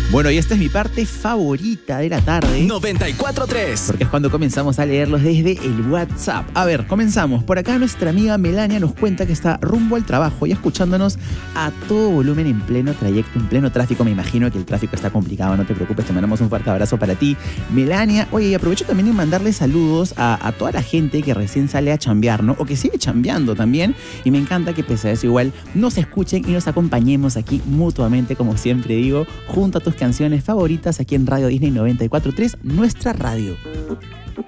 Bueno, y esta es mi parte favorita de la tarde. 94.3. Porque es cuando comenzamos a leerlos desde el WhatsApp. A ver, comenzamos. Por acá nuestra amiga Melania nos cuenta que está rumbo al trabajo y escuchándonos a todo volumen en pleno trayecto, en pleno tráfico. Me imagino que el tráfico está complicado, no te preocupes, te mandamos un fuerte abrazo para ti, Melania. Oye, y aprovecho también en mandarle saludos a toda la gente que recién sale a chambear, ¿no? O que sigue chambeando también. Y me encanta que pese a eso igual nos escuchen y nos acompañemos aquí mutuamente, como siempre digo, junto a tus canciones favoritas aquí en Radio Disney 94.3, nuestra radio.